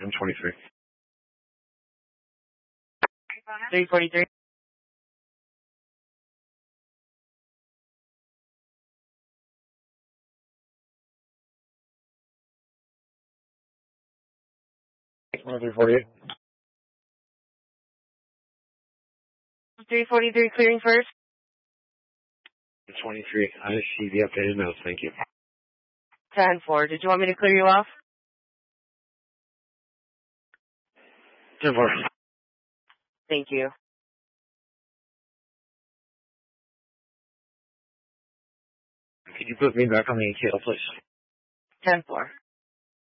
I'm 23. 343. Well, 348. 343 clearing first. 23. I see the updated notes. Thank you. 10-4. Did you want me to clear you off? 10-4. Thank you. Could you put me back on the ATL, please? 10-4.